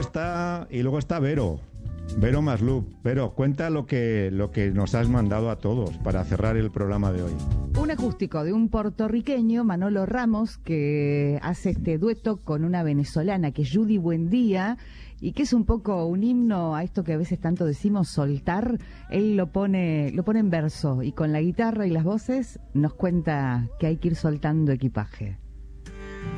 está Vero. Vero Maslup. Vero, cuenta lo que nos has mandado a todos para cerrar el programa de hoy. Un acústico de un puertorriqueño, Manolo Ramos, que hace este dueto con una venezolana, que es Judy Buendía, y que es un poco un himno a esto que a veces tanto decimos, soltar. Él lo pone en verso, y con la guitarra y las voces nos cuenta que hay que ir soltando equipaje.